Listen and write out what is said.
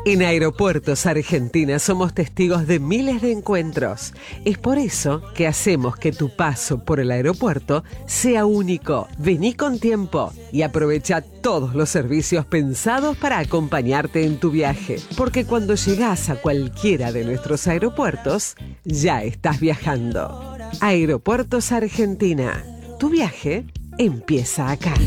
En Aeropuertos Argentina somos testigos de miles de encuentros. Es por eso que hacemos que tu paso por el aeropuerto sea único. Vení con tiempo y aprovecha todos los servicios pensados para acompañarte en tu viaje. Porque cuando llegás a cualquiera de nuestros aeropuertos, ya estás viajando. Aeropuertos Argentina. Tu viaje empieza acá.